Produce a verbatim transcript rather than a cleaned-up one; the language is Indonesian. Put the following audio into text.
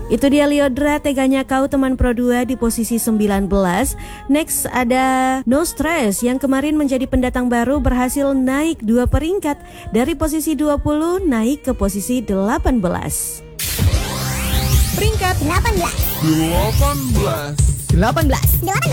Itu dia Liodra, Teganya Kau teman Pro dua di posisi sembilan belas. Next ada No Stress yang kemarin menjadi pendatang baru, berhasil naik dua peringkat dari posisi dua puluh naik ke posisi delapan belas. Peringkat delapan belas. delapan belas. delapan belas.